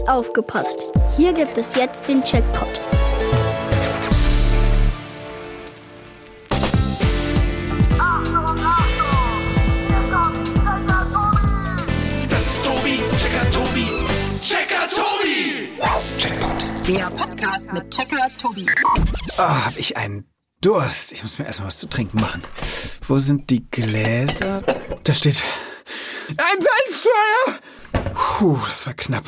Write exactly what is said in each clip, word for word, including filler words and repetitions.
Aufgepasst! Hier gibt es jetzt den Checkpot. Das ist Tobi, Checker Tobi, Checker Tobi! Checkpot. Der Podcast mit Checker Tobi. Oh, hab ich einen Durst. Ich muss mir erstmal was zu trinken machen. Wo sind die Gläser? Da steht ein Salzstreuer. Puh, das war knapp.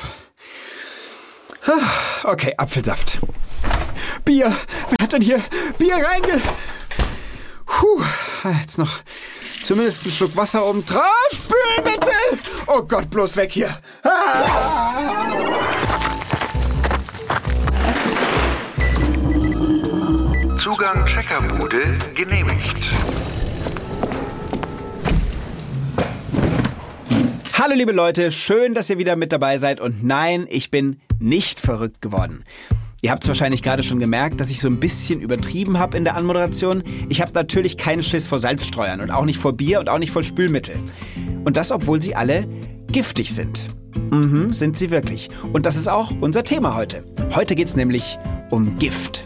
Okay, Apfelsaft. Bier. Wer hat denn hier Bier reinge... Puh, jetzt noch zumindest einen Schluck Wasser oben drauf. Spülmittel! Oh Gott, bloß weg hier. Ah! Zugang Checkerbude genehmigt. Hallo liebe Leute, schön, dass ihr wieder mit dabei seid und nein, ich bin nicht verrückt geworden. Ihr habt es wahrscheinlich gerade schon gemerkt, dass ich so ein bisschen übertrieben habe in der Anmoderation. Ich habe natürlich keinen Schiss vor Salzstreuern und auch nicht vor Bier und auch nicht vor Spülmittel. Und das, obwohl sie alle giftig sind. Mhm, sind sie wirklich. Und das ist auch unser Thema heute. Heute geht's nämlich um Gift.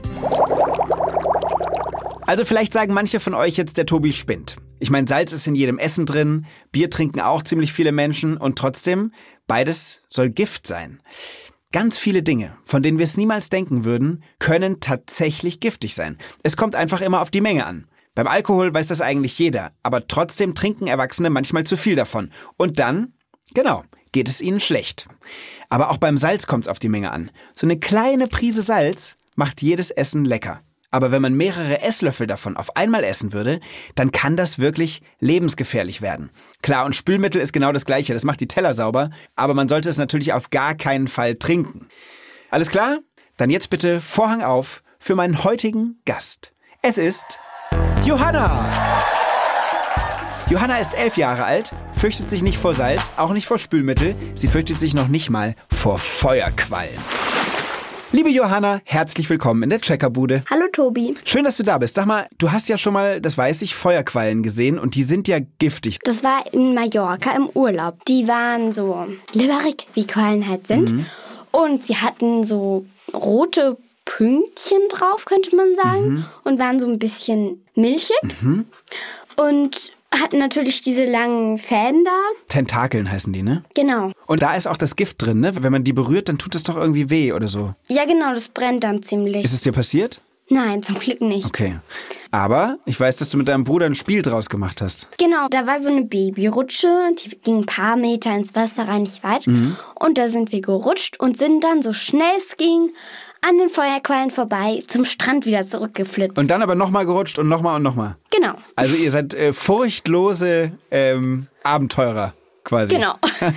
Also vielleicht sagen manche von euch jetzt, der Tobi spinnt. Ich meine, Salz ist in jedem Essen drin, Bier trinken auch ziemlich viele Menschen und trotzdem, beides soll Gift sein. Ganz viele Dinge, von denen wir es niemals denken würden, können tatsächlich giftig sein. Es kommt einfach immer auf die Menge an. Beim Alkohol weiß das eigentlich jeder, aber trotzdem trinken Erwachsene manchmal zu viel davon. Und dann, genau, geht es ihnen schlecht. Aber auch beim Salz kommt es auf die Menge an. So eine kleine Prise Salz macht jedes Essen lecker. Aber wenn man mehrere Esslöffel davon auf einmal essen würde, dann kann das wirklich lebensgefährlich werden. Klar, und Spülmittel ist genau das Gleiche, das macht die Teller sauber, aber man sollte es natürlich auf gar keinen Fall trinken. Alles klar? Dann jetzt bitte Vorhang auf für meinen heutigen Gast. Es ist Johanna! Johanna ist elf Jahre alt, fürchtet sich nicht vor Salz, auch nicht vor Spülmittel, sie fürchtet sich noch nicht mal vor Feuerquallen. Liebe Johanna, herzlich willkommen in der Checkerbude. Hallo Tobi. Schön, dass du da bist. Sag mal, du hast ja schon mal, das weiß ich, Feuerquallen gesehen und die sind ja giftig. Das war in Mallorca im Urlaub. Die waren so glibberig, wie Quallen halt sind. Mhm. Und sie hatten so rote Pünktchen drauf, könnte man sagen. Mhm. Und waren so ein bisschen milchig. Mhm. Und hatten natürlich diese langen Fäden da. Tentakeln heißen die, ne? Genau. Und da ist auch das Gift drin, ne? Wenn man die berührt, dann tut das doch irgendwie weh oder so. Ja, genau, das brennt dann ziemlich. Ist es dir passiert? Nein, zum Glück nicht. Okay. Aber ich weiß, dass du mit deinem Bruder ein Spiel draus gemacht hast. Genau, da war so eine Babyrutsche, die ging ein paar Meter ins Wasser rein, nicht weit. Mhm. Und da sind wir gerutscht und sind dann so schnell es ging an den Feuerquallen vorbei zum Strand wieder zurückgeflitzt. Und dann aber nochmal gerutscht und nochmal und nochmal. Genau. Also ihr seid äh, furchtlose ähm, Abenteurer quasi. Genau.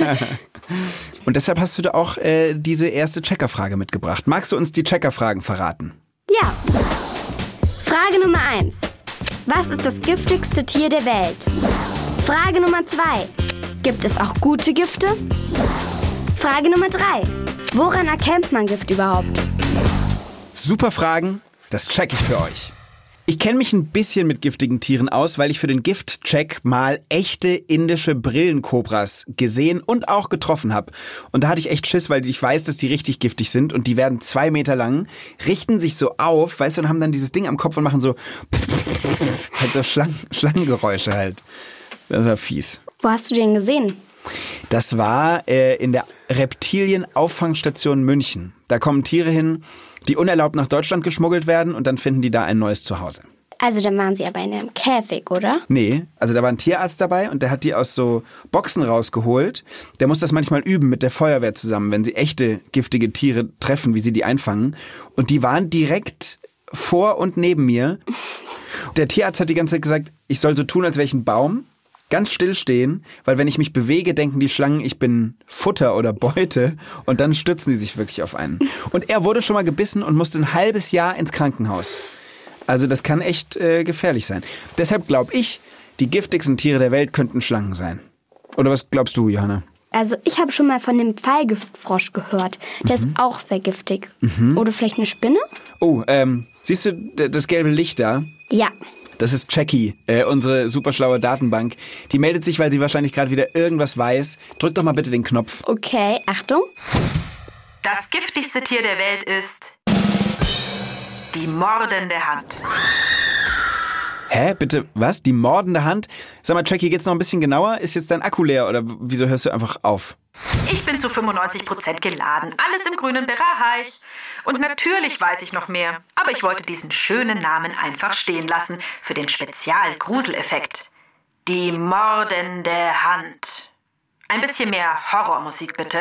Und deshalb hast du da auch äh, diese erste Checkerfrage mitgebracht. Magst du uns die Checkerfragen verraten? Ja. Frage Nummer eins. Was ist das giftigste Tier der Welt? Frage Nummer zwei. Gibt es auch gute Gifte? Frage Nummer drei. Woran erkennt man Gift überhaupt? Super Fragen, das check ich für euch. Ich kenne mich ein bisschen mit giftigen Tieren aus, weil ich für den Giftcheck mal echte indische Brillenkobras gesehen und auch getroffen habe. Und da hatte ich echt Schiss, weil ich weiß, dass die richtig giftig sind und die werden zwei Meter lang, richten sich so auf, weißt du, und haben dann dieses Ding am Kopf und machen so halt so Schlang- Schlangengeräusche halt. Das war fies. Wo hast du den gesehen? Das war äh, in der Reptilien-Auffangstation München. Da kommen Tiere hin, die unerlaubt nach Deutschland geschmuggelt werden und dann finden die da ein neues Zuhause. Also dann waren sie aber in einem Käfig, oder? Nee, also da war ein Tierarzt dabei und der hat die aus so Boxen rausgeholt. Der muss das manchmal üben mit der Feuerwehr zusammen, wenn sie echte giftige Tiere treffen, wie sie die einfangen. Und die waren direkt vor und neben mir. Der Tierarzt hat die ganze Zeit gesagt, ich soll so tun, als wäre ich ein Baum. Ganz still stehen, weil wenn ich mich bewege, denken die Schlangen, ich bin Futter oder Beute und dann stürzen die sich wirklich auf einen. Und er wurde schon mal gebissen und musste ein halbes Jahr ins Krankenhaus. Also das kann echt äh, gefährlich sein. Deshalb glaube ich, die giftigsten Tiere der Welt könnten Schlangen sein. Oder was glaubst du, Johanna? Also ich habe schon mal von dem Pfeilgiftfrosch gehört. Der mhm. ist auch sehr giftig. Mhm. Oder vielleicht eine Spinne? Oh, ähm, siehst du d- das gelbe Licht da? Ja. Das ist Jackie, äh, unsere superschlaue Datenbank. Die meldet sich, weil sie wahrscheinlich gerade wieder irgendwas weiß. Drück doch mal bitte den Knopf. Okay, Achtung. Das giftigste Tier der Welt ist die mordende Hand. Hä, bitte, was? Die mordende Hand? Sag mal, Jackie, geht's noch ein bisschen genauer? Ist jetzt dein Akku leer oder wieso hörst du einfach auf? Ich bin zu fünfundneunzig Prozent geladen, alles im grünen Bereich. Und natürlich weiß ich noch mehr, aber ich wollte diesen schönen Namen einfach stehen lassen für den Spezial-Gruseleffekt. Die mordende Hand. Ein bisschen mehr Horrormusik, bitte.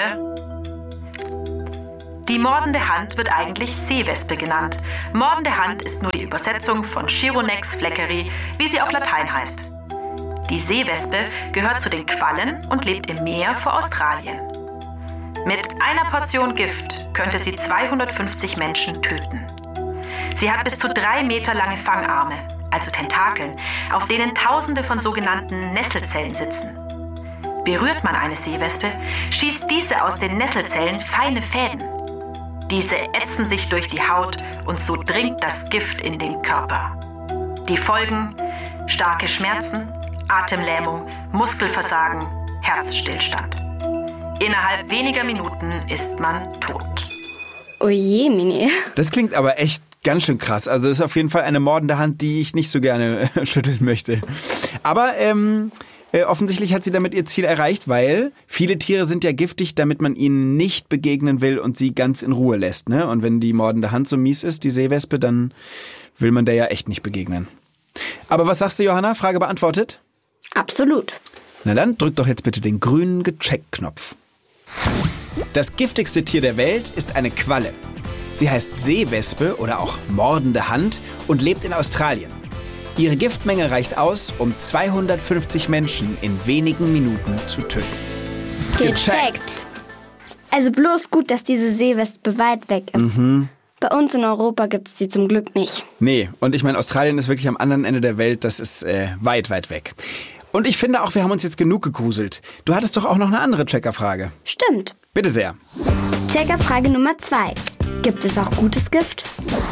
Die mordende Hand wird eigentlich Seewespe genannt. Mordende Hand ist nur die Übersetzung von Chironex fleckeri, wie sie auf Latein heißt. Die Seewespe gehört zu den Quallen und lebt im Meer vor Australien. Mit einer Portion Gift könnte sie zweihundertfünfzig Menschen töten. Sie hat bis zu drei Meter lange Fangarme, also Tentakeln, auf denen Tausende von sogenannten Nesselzellen sitzen. Berührt man eine Seewespe, schießt diese aus den Nesselzellen feine Fäden. Diese ätzen sich durch die Haut und so dringt das Gift in den Körper. Die Folgen: starke Schmerzen, Atemlähmung, Muskelversagen, Herzstillstand. Innerhalb weniger Minuten ist man tot. Oh je, Mini. Das klingt aber echt ganz schön krass. Also das ist auf jeden Fall eine mordende Hand, die ich nicht so gerne schütteln möchte. Aber ähm, äh, offensichtlich hat sie damit ihr Ziel erreicht, weil viele Tiere sind ja giftig, damit man ihnen nicht begegnen will und sie ganz in Ruhe lässt. Ne? Und wenn die mordende Hand so mies ist, die Seewespe, dann will man der ja echt nicht begegnen. Aber was sagst du, Johanna? Frage beantwortet? Absolut. Na dann, drück doch jetzt bitte den grünen Gecheckt-Knopf. Das giftigste Tier der Welt ist eine Qualle. Sie heißt Seewespe oder auch mordende Hand und lebt in Australien. Ihre Giftmenge reicht aus, um zweihundertfünfzig Menschen in wenigen Minuten zu töten. Gecheckt. Also bloß gut, dass diese Seewespe weit weg ist. Mhm. Bei uns in Europa gibt es sie zum Glück nicht. Nee, und ich meine, Australien ist wirklich am anderen Ende der Welt. Das ist äh, weit, weit weg. Und ich finde auch, wir haben uns jetzt genug gegruselt. Du hattest doch auch noch eine andere Checkerfrage. Stimmt. Bitte sehr. Checkerfrage Nummer zwei. Gibt es auch gutes Gift?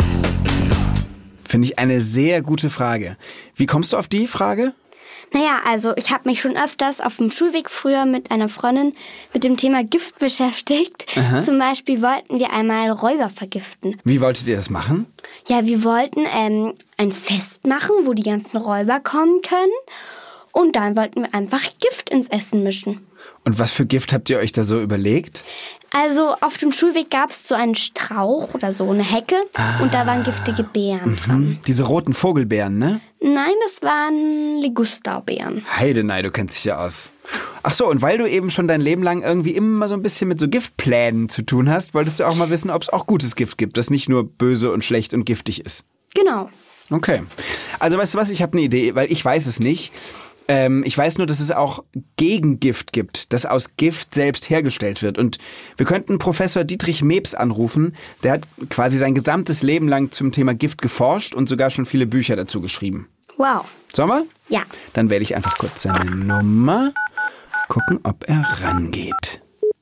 Finde ich eine sehr gute Frage. Wie kommst du auf die Frage? Naja, also ich habe mich schon öfters auf dem Schulweg früher mit einer Freundin mit dem Thema Gift beschäftigt. Aha. Zum Beispiel wollten wir einmal Räuber vergiften. Wie wolltet ihr das machen? Ja, wir wollten ähm, ein Fest machen, wo die ganzen Räuber kommen können. Und dann wollten wir einfach Gift ins Essen mischen. Und was für Gift habt ihr euch da so überlegt? Also auf dem Schulweg gab es so einen Strauch oder so eine Hecke ah. und da waren giftige Beeren mhm. dran. Diese roten Vogelbeeren, ne? Nein, das waren Ligusterbeeren. Heidenei, du kennst dich ja aus. Ach so, und weil du eben schon dein Leben lang irgendwie immer so ein bisschen mit so Giftplänen zu tun hast, wolltest du auch mal wissen, ob es auch gutes Gift gibt, das nicht nur böse und schlecht und giftig ist. Genau. Okay. Also weißt du was, ich habe eine Idee, weil ich weiß es nicht. Ähm, ich weiß nur, dass es auch Gegengift gibt, das aus Gift selbst hergestellt wird. Und wir könnten Professor Dietrich Mebs anrufen. Der hat quasi sein gesamtes Leben lang zum Thema Gift geforscht und sogar schon viele Bücher dazu geschrieben. Wow. Sollen wir? Ja. Dann wähle ich einfach kurz seine Nummer. Gucken, ob er rangeht.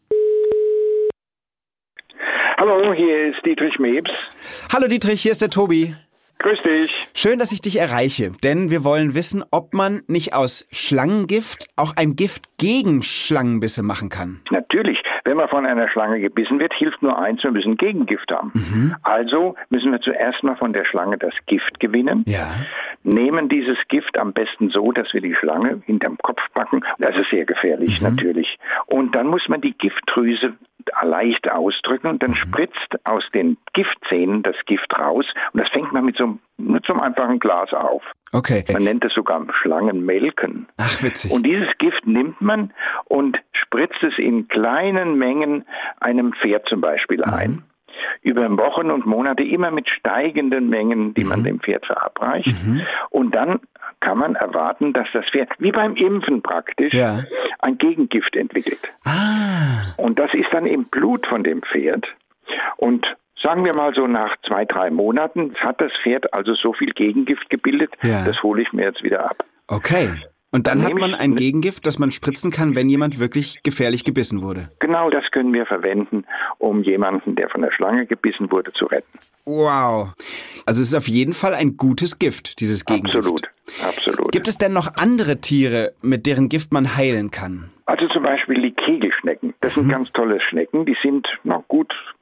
Hallo, hier ist Dietrich Mebs. Hallo Dietrich, hier ist der Tobi. Grüß dich. Schön, dass ich dich erreiche, denn wir wollen wissen, ob man nicht aus Schlangengift auch ein Gift gegen Schlangenbisse machen kann. Natürlich. Wenn man von einer Schlange gebissen wird, hilft nur eins, wir müssen Gegengift haben. Mhm. Also müssen wir zuerst mal von der Schlange das Gift gewinnen. Ja. Nehmen dieses Gift am besten so, dass wir die Schlange hinterm Kopf packen. Das ist sehr gefährlich, mhm. natürlich. Und dann muss man die Giftdrüse leicht ausdrücken und dann mhm. spritzt aus den Giftzähnen das Gift raus und das fängt man mit so, mit so einem einfachen Glas auf. Okay. Man nennt es sogar Schlangenmelken. Ach, witzig. Und dieses Gift nimmt man und spritzt es in kleinen Mengen einem Pferd zum Beispiel mhm. ein. Über Wochen und Monate immer mit steigenden Mengen, die mhm. man dem Pferd verabreicht. Mhm. Und dann kann man erwarten, dass das Pferd, wie beim Impfen praktisch, ja. ein Gegengift entwickelt. Ah. Und das ist dann im Blut von dem Pferd. Und sagen wir mal so nach zwei, drei Monaten hat das Pferd also so viel Gegengift gebildet, ja. das hole ich mir jetzt wieder ab. Okay. Und dann, dann hat man ein Gegengift, das man spritzen kann, wenn jemand wirklich gefährlich gebissen wurde. Genau, das können wir verwenden, um jemanden, der von der Schlange gebissen wurde, zu retten. Wow. Also es ist auf jeden Fall ein gutes Gift, dieses Gegengift. Absolut, absolut. Gibt es denn noch andere Tiere, mit deren Gift man heilen kann? Also zum Beispiel die Kegelschnecken. Das sind mhm. ganz tolle Schnecken. Die sind noch gut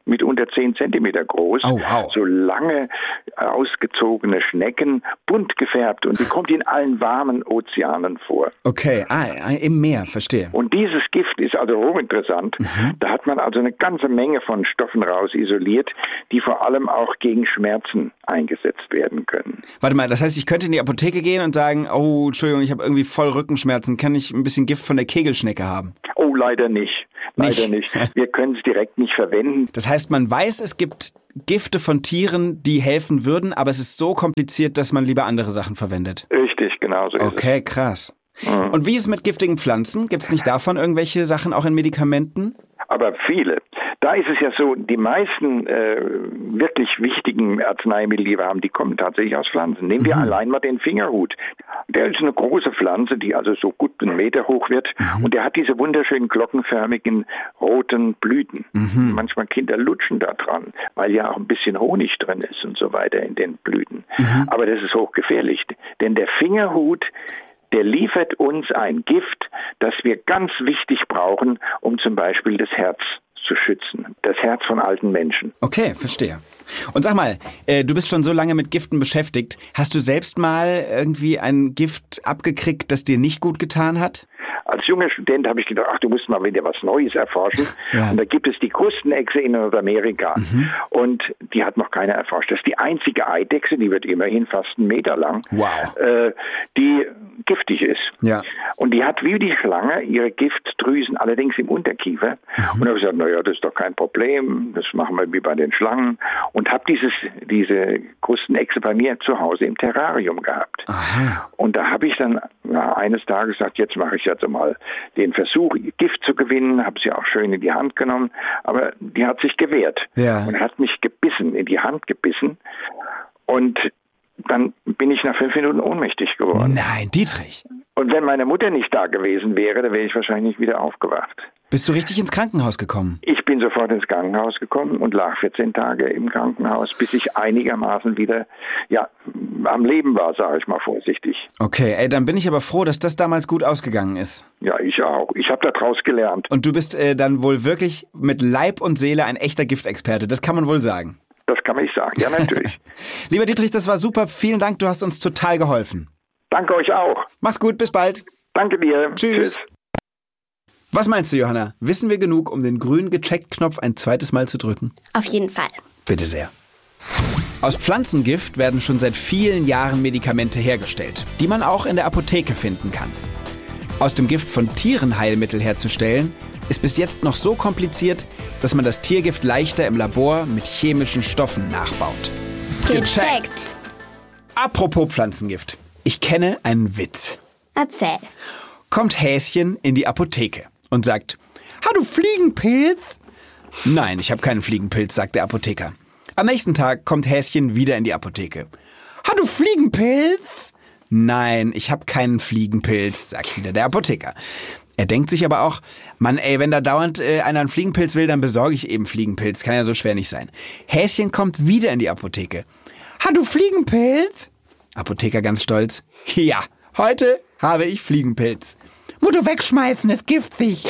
mitunter zehn Zentimeter groß. Oh, wow. So lange, ausgezogene Schnecken, bunt gefärbt. Und die kommt in allen warmen Ozeanen vor. Okay, ah, im Meer, verstehe. Und dieses Gift ist also hochinteressant. Mhm. Da hat man also eine ganze Menge von Stoffen raus isoliert, die vor allem auch gegen Schmerzen eingesetzt werden können. Warte mal, das heißt, ich könnte in die Apotheke gehen und sagen, oh, Entschuldigung, ich habe irgendwie voll Rückenschmerzen. Kann ich ein bisschen Gift von der Kegelschnecke haben? Oh, leider nicht. Leider nicht. nicht. Wir können es direkt nicht verwenden. Das heißt, man weiß, es gibt Gifte von Tieren, die helfen würden, aber es ist so kompliziert, dass man lieber andere Sachen verwendet. Richtig, genau so ist okay, es. Okay, krass. Mhm. Und wie ist es mit giftigen Pflanzen? Gibt es nicht davon irgendwelche Sachen auch in Medikamenten? Aber viele. Da ist es ja so, die meisten äh, wirklich wichtigen Arzneimittel, die wir haben, die kommen tatsächlich aus Pflanzen. Nehmen wir mhm. allein mal den Fingerhut. Der ist eine große Pflanze, die also so gut einen Meter hoch wird. Mhm. Und der hat diese wunderschönen glockenförmigen roten Blüten. Mhm. Manchmal Kinder lutschen da dran, weil ja auch ein bisschen Honig drin ist und so weiter in den Blüten. Mhm. Aber das ist hochgefährlich, denn der Fingerhut, der liefert uns ein Gift, das wir ganz wichtig brauchen, um zum Beispiel das Herz zu schützen. Das Herz von alten Menschen. Okay, verstehe. Und sag mal, äh, du bist schon so lange mit Giften beschäftigt. Hast du selbst mal irgendwie ein Gift abgekriegt, das dir nicht gut getan hat? Als junger Student habe ich gedacht, ach, du musst mal wieder was Neues erforschen. Ja. Und da gibt es die Krustenechse in Nordamerika. Mhm. Und die hat noch keiner erforscht. Das ist die einzige Eidechse, die wird immerhin fast einen Meter lang, wow. äh, die giftig ist. Ja. Und die hat wie die Schlange ihre Giftdrüsen allerdings im Unterkiefer. Mhm. Und da habe ich gesagt, naja, das ist doch kein Problem. Das machen wir wie bei den Schlangen. Und habe dieses diese Krustenechse bei mir zu Hause im Terrarium gehabt. Aha. Und da habe ich dann na, eines Tages gesagt, jetzt mache ich jetzt mal den Versuch, Gift zu gewinnen, habe sie auch schön in die Hand genommen, aber die hat sich gewehrt ja. und hat mich gebissen, in die Hand gebissen und dann bin ich nach fünf Minuten ohnmächtig geworden. Nein, Dietrich. Und wenn meine Mutter nicht da gewesen wäre, dann wäre ich wahrscheinlich nicht wieder aufgewacht. Bist du richtig ins Krankenhaus gekommen? Ich bin sofort ins Krankenhaus gekommen und lag vierzehn Tage im Krankenhaus, bis ich einigermaßen wieder ja, am Leben war, sage ich mal vorsichtig. Okay, ey, dann bin ich aber froh, dass das damals gut ausgegangen ist. Ja, ich auch. Ich habe daraus gelernt. Und du bist äh, dann wohl wirklich mit Leib und Seele ein echter Giftexperte, das kann man wohl sagen. Das kann man nicht sagen, ja natürlich. Lieber Dietrich, das war super. Vielen Dank, du hast uns total geholfen. Danke euch auch. Mach's gut, bis bald. Danke dir. Tschüss. Tschüss. Was meinst du, Johanna? Wissen wir genug, um den grünen Gecheckt-Knopf ein zweites Mal zu drücken? Auf jeden Fall. Bitte sehr. Aus Pflanzengift werden schon seit vielen Jahren Medikamente hergestellt, die man auch in der Apotheke finden kann. Aus dem Gift von Tieren Heilmittel herzustellen, ist bis jetzt noch so kompliziert, dass man das Tiergift leichter im Labor mit chemischen Stoffen nachbaut. Gecheckt. Apropos Pflanzengift. Ich kenne einen Witz. Erzähl. Kommt Häschen in die Apotheke und sagt, ha, du Fliegenpilz? Nein, ich habe keinen Fliegenpilz, sagt der Apotheker. Am nächsten Tag kommt Häschen wieder in die Apotheke. Ha, du Fliegenpilz? Nein, ich habe keinen Fliegenpilz, sagt wieder der Apotheker. Er denkt sich aber auch, Mann, ey, wenn da dauernd äh, einer einen Fliegenpilz will, dann besorge ich eben Fliegenpilz. Kann ja so schwer nicht sein. Häschen kommt wieder in die Apotheke. Ha, du Fliegenpilz? Apotheker ganz stolz. Ja, heute habe ich Fliegenpilz. Mutter wegschmeißen, ist giftig.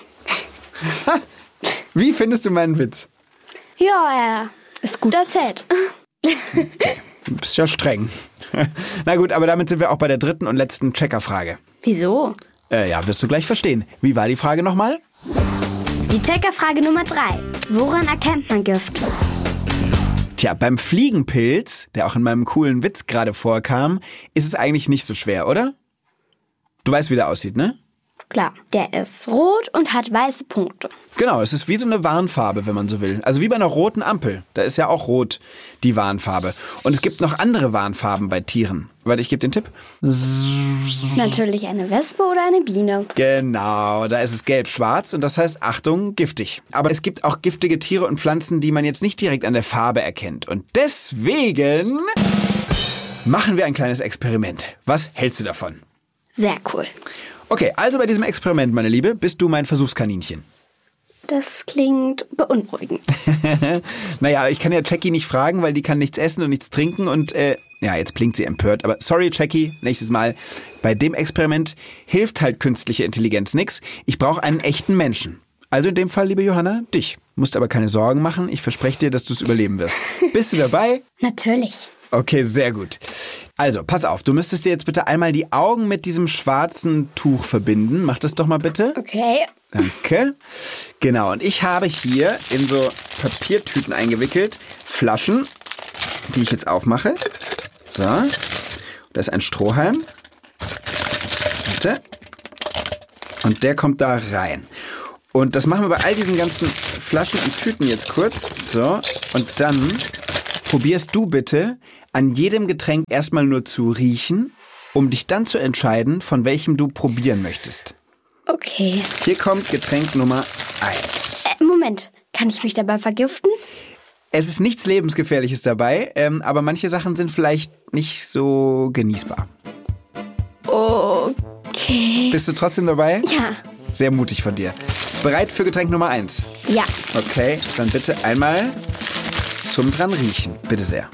Wie findest du meinen Witz? Ja, er ist gut erzählt. Du bist ja streng. Na gut, aber damit sind wir auch bei der dritten und letzten Checkerfrage. Wieso? Äh, ja, wirst du gleich verstehen. Wie war die Frage nochmal? Die Checkerfrage Nummer drei. Woran erkennt man Gift? Tja, beim Fliegenpilz, der auch in meinem coolen Witz gerade vorkam, ist es eigentlich nicht so schwer, oder? Du weißt, wie der aussieht, ne? Klar, der ist rot und hat weiße Punkte. Genau, es ist wie so eine Warnfarbe, wenn man so will. Also wie bei einer roten Ampel. Da ist ja auch rot die Warnfarbe. Und es gibt noch andere Warnfarben bei Tieren. Warte, ich gebe den Tipp. Natürlich eine Wespe oder eine Biene. Genau, da ist es gelb-schwarz und das heißt, Achtung, giftig. Aber es gibt auch giftige Tiere und Pflanzen, die man jetzt nicht direkt an der Farbe erkennt. Und deswegen machen wir ein kleines Experiment. Was hältst du davon? Sehr cool. Okay, also bei diesem Experiment, meine Liebe, bist du mein Versuchskaninchen. Das klingt beunruhigend. Naja, ich kann ja Jackie nicht fragen, weil die kann nichts essen und nichts trinken und, äh, ja, jetzt blinkt sie empört. Aber sorry, Jackie, nächstes Mal. Bei dem Experiment hilft halt künstliche Intelligenz nix. Ich brauche einen echten Menschen. Also in dem Fall, liebe Johanna, dich. Musst aber keine Sorgen machen. Ich verspreche dir, dass du es überleben wirst. Bist du dabei? Natürlich. Okay, sehr gut. Also, pass auf. Du müsstest dir jetzt bitte einmal die Augen mit diesem schwarzen Tuch verbinden. Mach das doch mal bitte. Okay. Danke. Genau, und ich habe hier in so Papiertüten eingewickelt Flaschen, die ich jetzt aufmache. So, da ist ein Strohhalm. Warte. Und der kommt da rein. Und das machen wir bei all diesen ganzen Flaschen und Tüten jetzt kurz. So, und dann probierst du bitte an jedem Getränk erstmal nur zu riechen, um dich dann zu entscheiden, von welchem du probieren möchtest. Okay. Hier kommt Getränk Nummer eins. Äh, Moment, kann ich mich dabei vergiften? Es ist nichts Lebensgefährliches dabei, ähm, aber manche Sachen sind vielleicht nicht so genießbar. Okay. Bist du trotzdem dabei? Ja. Sehr mutig von dir. Bereit für Getränk Nummer eins? Ja. Okay, dann bitte einmal zum dran riechen. Bitte sehr.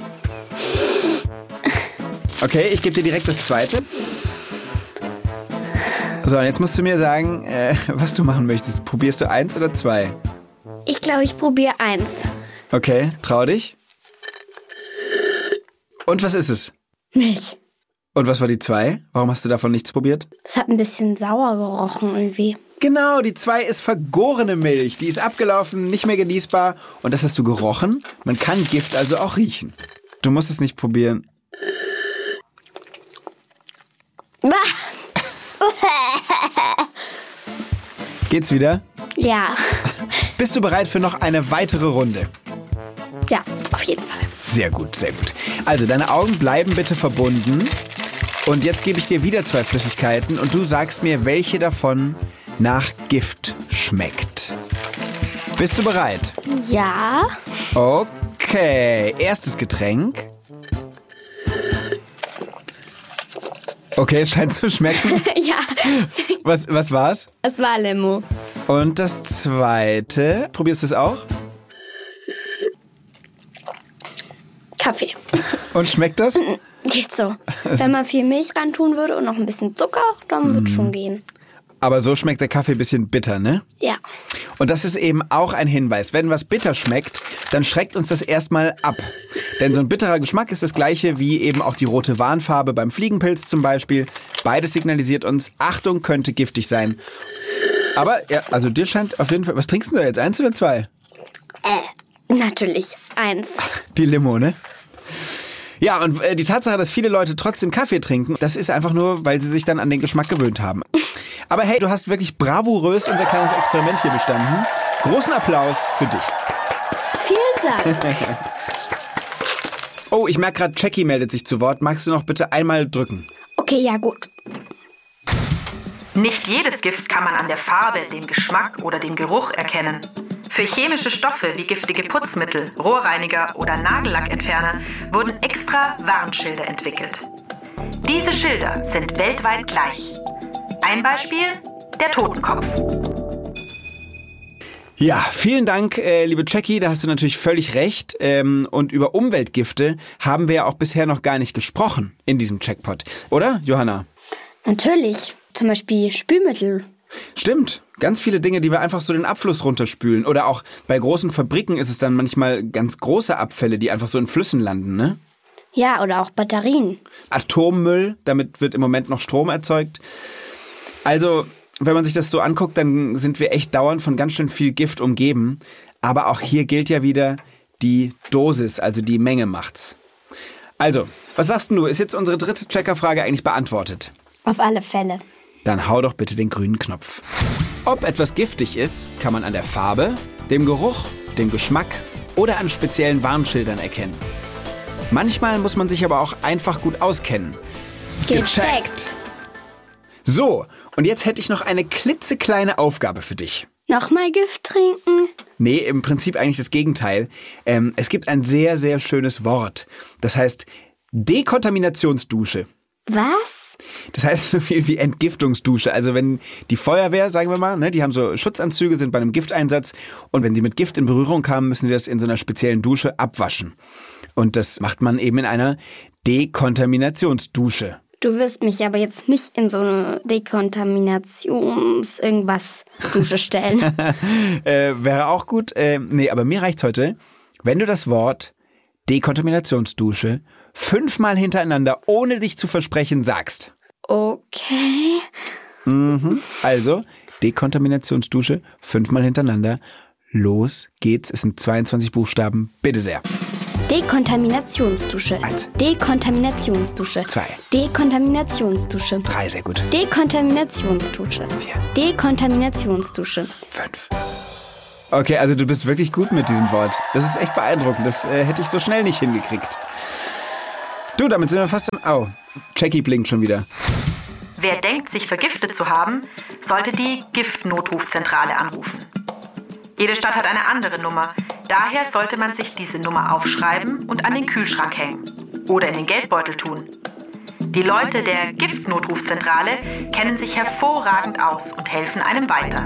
Okay, ich gebe dir direkt das zweite. So, und jetzt musst du mir sagen, äh, was du machen möchtest. Probierst du eins oder zwei? Ich glaube, ich probiere eins. Okay, trau dich. Und was ist es? Milch. Und was war die zwei? Warum hast du davon nichts probiert? Das hat ein bisschen sauer gerochen irgendwie. Genau, die zwei ist vergorene Milch. Die ist abgelaufen, nicht mehr genießbar. Und das hast du gerochen. Man kann Gift also auch riechen. Du musst es nicht probieren. Geht's wieder? Ja. Bist du bereit für noch eine weitere Runde? Ja, auf jeden Fall. Sehr gut, sehr gut. Also, deine Augen bleiben bitte verbunden. Und jetzt gebe ich dir wieder zwei Flüssigkeiten und du sagst mir, welche davon nach Gift schmeckt. Bist du bereit? Ja. Okay, erstes Getränk. Okay, es scheint zu schmecken. Ja. Was, was war's? Es war Limo. Und das zweite, probierst du es auch? Kaffee. Und schmeckt das? Geht so. Wenn man viel Milch ran tun würde und noch ein bisschen Zucker, dann wird es schon gehen. Aber so schmeckt der Kaffee ein bisschen bitter, ne? Ja. Und das ist eben auch ein Hinweis. Wenn was bitter schmeckt, dann schreckt uns das erstmal ab. Denn so ein bitterer Geschmack ist das gleiche wie eben auch die rote Warnfarbe beim Fliegenpilz zum Beispiel. Beides signalisiert uns, Achtung, könnte giftig sein. Aber, ja, also dir scheint auf jeden Fall... Was trinkst du da jetzt? Eins oder zwei? Äh, natürlich eins. Die Limo, ne? Ja, und äh, die Tatsache, dass viele Leute trotzdem Kaffee trinken, das ist einfach nur, weil sie sich dann an den Geschmack gewöhnt haben. Aber hey, du hast wirklich bravourös unser kleines Experiment hier bestanden. Großen Applaus für dich. Vielen Dank. Oh, ich merke gerade, Jackie meldet sich zu Wort. Magst du noch bitte einmal drücken? Okay, ja gut. Nicht jedes Gift kann man an der Farbe, dem Geschmack oder dem Geruch erkennen. Für chemische Stoffe wie giftige Putzmittel, Rohrreiniger oder Nagellackentferner wurden extra Warnschilder entwickelt. Diese Schilder sind weltweit gleich. Ein Beispiel, der Totenkopf. Ja, vielen Dank, äh, liebe Jackie, da hast du natürlich völlig recht. Ähm, und über Umweltgifte haben wir ja auch bisher noch gar nicht gesprochen in diesem Checkpot. Oder, Johanna? Natürlich. Zum Beispiel Spülmittel. Stimmt. Ganz viele Dinge, die wir einfach so den Abfluss runterspülen. Oder auch bei großen Fabriken ist es dann manchmal ganz große Abfälle, die einfach so in Flüssen landen, ne? Ja, oder auch Batterien. Atommüll, damit wird im Moment noch Strom erzeugt. Also, wenn man sich das so anguckt, dann sind wir echt dauernd von ganz schön viel Gift umgeben. Aber auch hier gilt ja wieder, die Dosis, also die Menge macht's. Also, was sagst du? Ist jetzt unsere dritte Checkerfrage eigentlich beantwortet? Auf alle Fälle. Dann hau doch bitte den grünen Knopf. Ob etwas giftig ist, kann man an der Farbe, dem Geruch, dem Geschmack oder an speziellen Warnschildern erkennen. Manchmal muss man sich aber auch einfach gut auskennen. Gecheckt. So, und jetzt hätte ich noch eine klitzekleine Aufgabe für dich. Nochmal Gift trinken? Nee, im Prinzip eigentlich das Gegenteil. Ähm, es gibt ein sehr, sehr schönes Wort. Das heißt Dekontaminationsdusche. Was? Das heißt so viel wie Entgiftungsdusche. Also wenn die Feuerwehr, sagen wir mal, ne, die haben so Schutzanzüge, sind bei einem Gifteinsatz und wenn sie mit Gift in Berührung kamen, müssen sie das in so einer speziellen Dusche abwaschen. Und das macht man eben in einer Dekontaminationsdusche. Du wirst mich aber jetzt nicht in so eine Dekontaminations-Irgendwas-Dusche stellen. äh, wäre auch gut. Äh, nee, aber mir reicht's heute, wenn du das Wort Dekontaminationsdusche fünfmal hintereinander, ohne dich zu versprechen, sagst. Okay. Mhm. Also, Dekontaminationsdusche fünfmal hintereinander. Los geht's. Es sind zweiundzwanzig Buchstaben. Bitte sehr. Dekontaminationsdusche. Eins. Dekontaminationsdusche. Zwei. Dekontaminationsdusche. Drei, sehr gut. Dekontaminationsdusche. Vier. Dekontaminationsdusche. Fünf. Okay, also du bist wirklich gut mit diesem Wort. Das ist echt beeindruckend. Das äh, hätte ich so schnell nicht hingekriegt. Du, damit sind wir fast am... Au, Jackie blinkt schon wieder. Wer denkt, sich vergiftet zu haben, sollte die Giftnotrufzentrale anrufen. Jede Stadt hat eine andere Nummer. Daher sollte man sich diese Nummer aufschreiben und an den Kühlschrank hängen oder in den Geldbeutel tun. Die Leute der Giftnotrufzentrale kennen sich hervorragend aus und helfen einem weiter.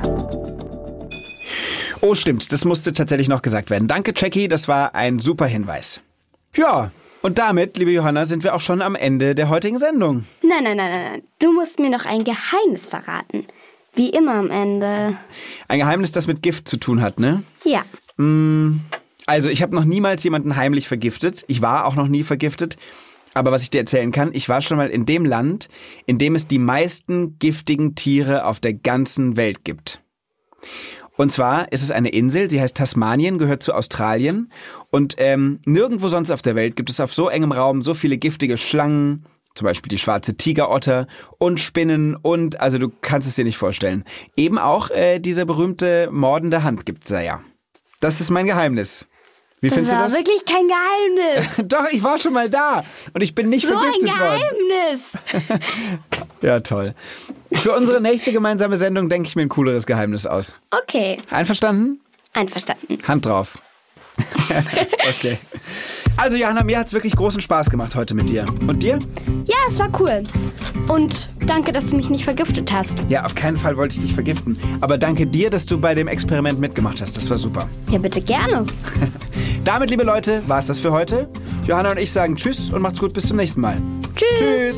Oh, stimmt. Das musste tatsächlich noch gesagt werden. Danke, Jackie. Das war ein super Hinweis. Ja, und damit, liebe Johanna, sind wir auch schon am Ende der heutigen Sendung. Nein, nein, nein, nein. Du musst mir noch ein Geheimnis verraten. Wie immer am Ende. Ein Geheimnis, das mit Gift zu tun hat, ne? Ja. Also, ich habe noch niemals jemanden heimlich vergiftet. Ich war auch noch nie vergiftet. Aber was ich dir erzählen kann, ich war schon mal in dem Land, in dem es die meisten giftigen Tiere auf der ganzen Welt gibt. Und zwar ist es eine Insel, sie heißt Tasmanien, gehört zu Australien. Und ähm, nirgendwo sonst auf der Welt gibt es auf so engem Raum so viele giftige Schlangen, zum Beispiel die schwarze Tigerotter und Spinnen und, also du kannst es dir nicht vorstellen. Eben auch äh, diese berühmte mordende Hand gibt's da ja. Das ist mein Geheimnis. Wie Das findest war du das? wirklich kein Geheimnis. Doch, ich war schon mal da und ich bin nicht So ein vergiftet worden. Geheimnis. Ja, toll. Für unsere nächste gemeinsame Sendung denke ich mir ein cooleres Geheimnis aus. Okay, Einverstanden? einverstanden. Hand drauf. Okay. Also Johanna, mir hat's wirklich großen Spaß gemacht heute mit dir. Und dir? Ja, es war cool. Und danke, dass du mich nicht vergiftet hast. Ja, auf keinen Fall wollte ich dich vergiften. Aber danke dir, dass du bei dem Experiment mitgemacht hast. Das war super. Ja, bitte gerne. Damit, liebe Leute, war's das für heute. Johanna und ich sagen Tschüss und macht's gut. Bis zum nächsten Mal. Tschüss. Tschüss.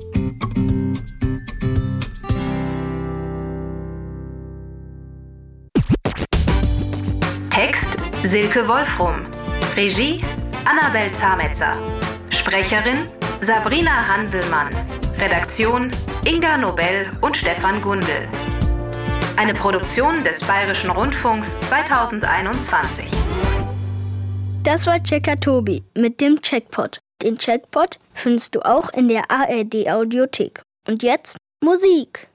Text Silke Wolfrum. Regie Annabel Zametzer. Sprecherin Sabrina Hanselmann. Redaktion Inga Nobel und Stefan Gundel. Eine Produktion des Bayerischen Rundfunks zweitausendeinundzwanzig. Das war Checker Tobi mit dem Checkpot. Den Checkpot findest du auch in der A R D Audiothek. Und jetzt Musik.